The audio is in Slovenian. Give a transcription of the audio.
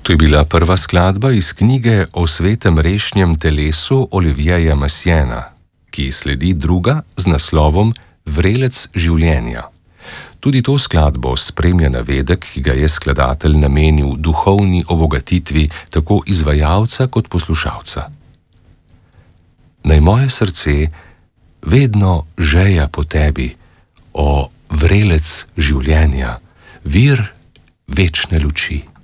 To je bila prva skladba iz knjige O svetem rešnjem telesu Olivieja Messiaena, ki sledi druga z naslovom Vrelec življenja. Tudi to skladbo spremlja navedek, ki ga je skladatelj namenil duhovni obogatitvi tako izvajalca kot poslušalca. Naj moje srce vedno žeja po tebi, o vrelec življenja, vir večne luči.